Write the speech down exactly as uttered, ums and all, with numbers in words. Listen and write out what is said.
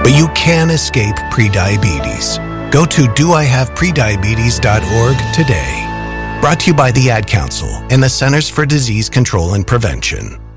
But you can escape prediabetes. Go to do I have prediabetes dot org today. Brought to you by the Ad Council and the Centers for Disease Control and Prevention.